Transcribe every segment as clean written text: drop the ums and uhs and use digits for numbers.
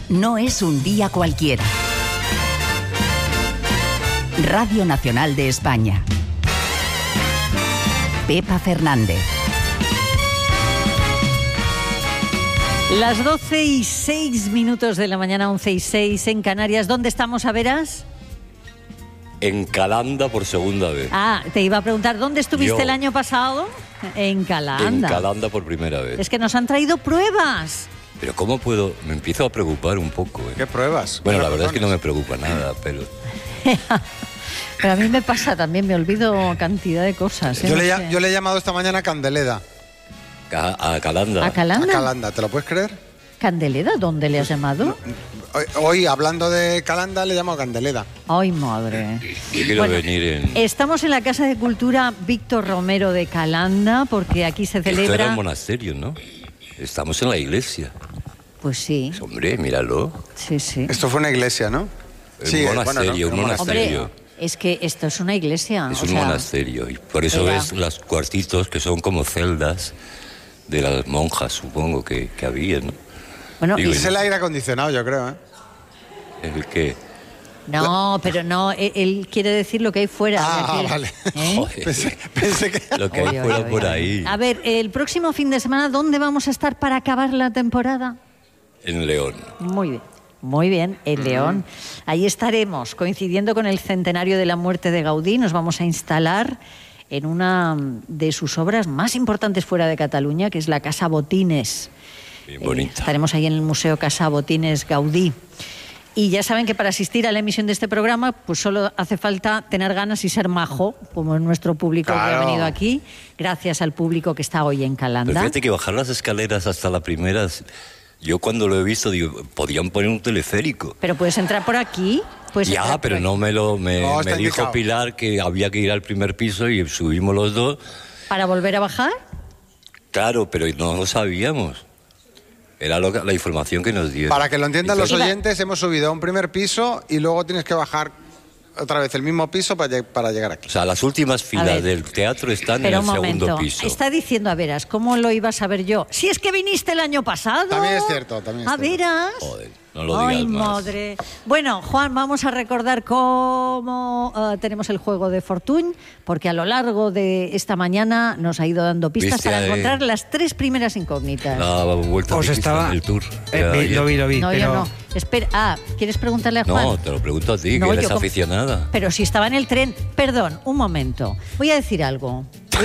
no es un día cualquiera. Radio Nacional de España. Pepa Fernández. Las 12:06 de la mañana, 11:06 en Canarias. ¿Dónde estamos, a veras? En Calanda por segunda vez. Ah, te iba a preguntar, ¿dónde estuviste Yo. el año pasado? En Calanda. En Calanda por primera vez. Es que nos han traído pruebas. Pero ¿cómo puedo? Me empiezo a preocupar un poco. ¿Qué pruebas? Bueno, ¿Qué la verdad es que no razones? me preocupa nada, pero... Pero a mí me pasa también, me olvido cantidad de cosas. Yo no le, sé. yo le he llamado esta mañana Candeleda. A Calanda. ¿A Calanda? A Calanda, ¿te lo puedes creer? ¿Candeleda? ¿Dónde le has llamado? Hoy, hablando de Calanda, le llamo Candeleda. Ay, madre. Yo quiero Bueno, venir en... Estamos en la Casa de Cultura Víctor Romero de Calanda, porque aquí se Esto era celebra... un monasterio, ¿no? Estamos en la iglesia. Pues sí, Hombre, míralo. sí, sí. Esto fue una iglesia, ¿no? Un monasterio, un monasterio. Hombre, es que esto es una iglesia. Es o un sea, monasterio. Y por eso era- ves los cuartitos que son como celdas de las monjas, supongo, que había, ¿no? Bueno, Digo, Es el aire acondicionado, yo creo, ¿eh? El que... no, pero no, él quiere decir lo que hay fuera. Ah, es decir, vale. ¿eh? Joder, Pensé que... lo que hay Oye, fuera oye, por oye. ahí. A ver, el próximo fin de semana, ¿dónde vamos a estar para acabar la temporada? En León. Muy bien, en León. Ahí estaremos, coincidiendo con el centenario de la muerte de Gaudí. Nos vamos a instalar en una de sus obras más importantes fuera de Cataluña, que es la Casa Botines. Bien bonita. Estaremos ahí en el Museo Casa Botines Gaudí. Y ya saben que para asistir a la emisión de este programa, pues solo hace falta tener ganas y ser majo, como es nuestro público que ha Claro. venido aquí, gracias al público que está hoy en Pero Calanda. fíjate que bajar las escaleras hasta la primera, yo cuando lo he visto digo, podían poner un teleférico. Pero puedes entrar por aquí. Puedes Ya, entrar pero por no aquí. me No, me está dijo indicado. Pilar que había que ir al primer piso y subimos los dos. ¿Para volver a bajar? Claro, pero no lo sabíamos. Era la información que nos dieron. Para que lo entiendan los Iba- oyentes, hemos subido a un primer piso y luego tienes que bajar otra vez el mismo piso para llegar aquí. O sea, las últimas ver. filas del teatro están Pero en un el segundo momento, piso. está diciendo a veras, ¿cómo lo iba a saber yo? Si es que viniste el año pasado. También es cierto, también es A cierto. veras. Joder, no lo digas Ay, más. madre. Bueno, Juan, vamos a recordar cómo tenemos el juego de Fortuny, porque a lo largo de esta mañana nos ha ido dando pistas Viste, para encontrar las tres primeras incógnitas. La vuelta Os ciclista estaba... en el tour. Lo vi, No, pero... yo no. Espera, ¿quieres preguntarle a Juan? No, te lo pregunto a ti, No, que yo eres com- aficionada. Pero si estaba en el tren... Perdón, un momento. Voy a decir algo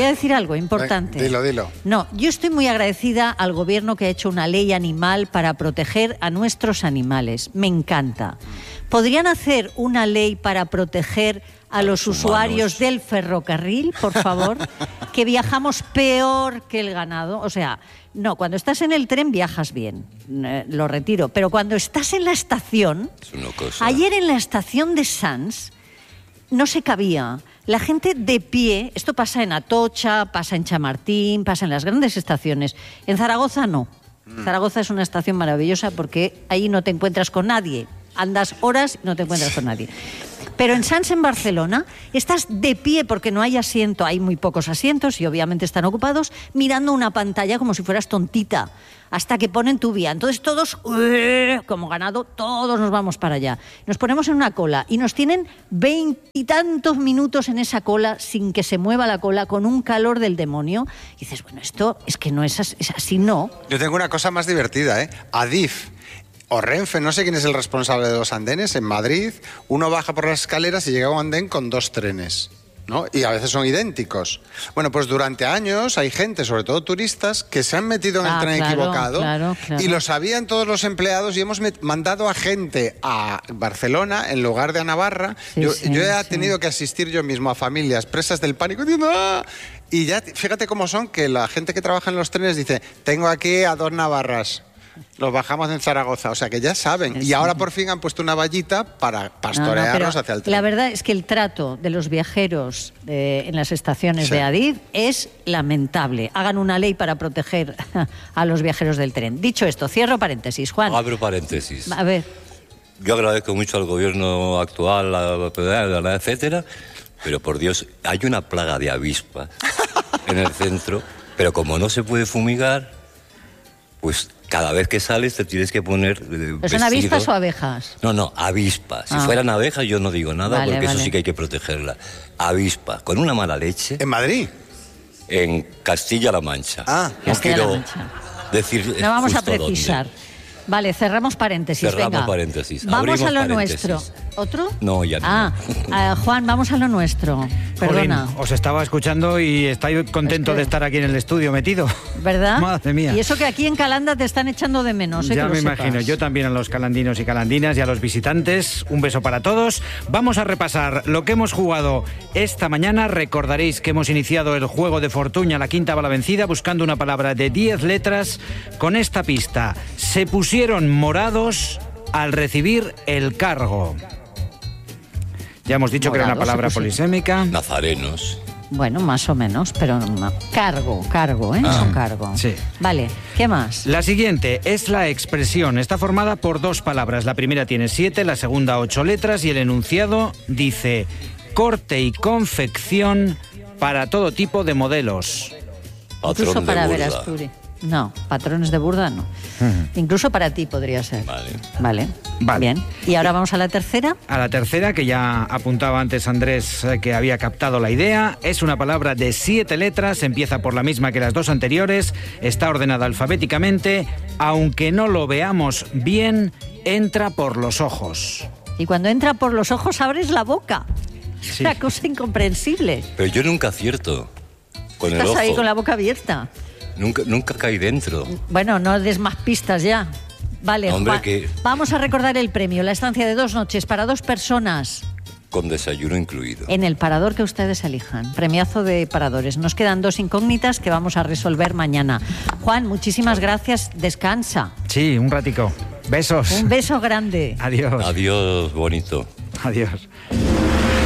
importante. Dilo. No, yo estoy muy agradecida al gobierno que ha hecho una ley animal para proteger a nuestros animales. Me encanta. ¿Podrían hacer una ley para proteger a los humanos. usuarios del ferrocarril, por favor? Que viajamos peor que el ganado. O sea, no, cuando estás en el tren viajas bien, lo retiro. Pero cuando estás en la estación... Es una cosa. Ayer en la estación de Sants no se cabía. La gente de pie, esto pasa en Atocha, pasa en Chamartín, pasa en las grandes estaciones. En Zaragoza no. Zaragoza es una estación maravillosa porque ahí no te encuentras con nadie. Andas horas y no te encuentras con nadie. Pero en Sants, en Barcelona, estás de pie porque no hay asiento, hay muy pocos asientos y obviamente están ocupados, mirando una pantalla como si fueras tontita, hasta que ponen tu vía. Entonces todos, como ganado, todos nos vamos para allá. Nos ponemos en una cola y nos tienen 20 y tantos minutos en esa cola sin que se mueva la cola, con un calor del demonio. Y dices, bueno, esto es que no es así, no. Yo tengo una cosa más divertida, ¿eh? Adif o Renfe, no sé quién es el responsable de los andenes, en Madrid, uno baja por las escaleras y llega a un andén con dos trenes, ¿no? Y a veces son idénticos. Bueno, pues durante años hay gente, sobre todo turistas, que se han metido en el tren claro, equivocado claro. y lo sabían todos los empleados y hemos mandado a gente a Barcelona en lugar de a Navarra. Sí, yo sí, he sí. tenido que asistir yo mismo a familias presas del pánico diciendo ¡ah! Y ya fíjate cómo son, que la gente que trabaja en los trenes dice, tengo aquí a dos navarras. Los bajamos en Zaragoza, o sea que ya saben. Y ahora por fin han puesto una vallita para pastorearnos pero hacia el tren. la verdad es que el trato de los viajeros en las estaciones Sí. de Adif es lamentable. Hagan una ley para proteger a los viajeros del tren. Dicho esto, cierro paréntesis. Juan, Abro paréntesis. a ver, Yo agradezco mucho al gobierno actual, etcétera, pero por Dios, hay una plaga de avispas en el centro, pero como no se puede fumigar, Pues cada vez que sales te tienes que poner ¿Pero son avispas o abejas? No, avispas. Si Ah. fueran abejas yo no digo nada, Vale, porque vale. eso sí que hay que protegerla. Avispa, con una mala leche, ¿En Madrid? en Castilla-La Mancha. Ah. No Castilla-La quiero Mancha. decir No vamos a justo dónde. precisar. Vale, cerramos paréntesis. Cerramos venga. paréntesis. Vamos Abrimos a lo paréntesis. nuestro. ¿Otro? No, ya no. Juan, vamos a lo nuestro. Perdona. Jolín, os estaba escuchando y estoy contento Es que- de estar aquí en el estudio metido. ¿Verdad? Madre mía. Y eso que aquí en Calanda te están echando de menos. Ya que me lo imagino, sepas. yo también a los calandinos y calandinas y a los visitantes, un beso para todos. Vamos a repasar lo que hemos jugado esta mañana. Recordaréis que hemos iniciado el juego de Fortuña, la quinta bala vencida, buscando una palabra de 10 letras con esta pista. Se pusieron morados al recibir el cargo. Ya hemos dicho que era una Morados, palabra se pusieron. polisémica. Nazarenos. Bueno, más o menos, pero no. Cargo, ¿eh? Es un cargo. sí. Vale, ¿qué más? La siguiente es la expresión. Está formada por dos palabras. La primera tiene 7, la segunda 8 letras y el enunciado dice corte y confección para todo tipo de modelos. Patrón Incluso de para burda. Verasturi. No, patrones de burda no. Incluso para ti podría ser. Vale. Vale. Vale. Bien. Y ahora vamos a la tercera. A la tercera, que ya apuntaba antes Andrés que había captado la idea, es una palabra de 7 letras, empieza por la misma que las dos anteriores, está ordenada alfabéticamente, aunque no lo veamos bien, entra por los ojos. Y cuando entra por los ojos abres la boca. Sí. Es una cosa incomprensible. Pero yo nunca acierto con el Estás ojo. ahí con la boca abierta. Nunca caí dentro. Bueno, no des más pistas ya. Vale, Hombre, Juan, que- vamos a recordar el premio, la estancia de 2 noches para 2 personas Con desayuno incluido. en el parador que ustedes elijan. Premiazo de paradores. Nos quedan 2 incógnitas que vamos a resolver mañana. Juan, muchísimas gracias. Descansa. Sí, un ratico. Besos. Un beso grande. Adiós. Adiós, bonito. Adiós.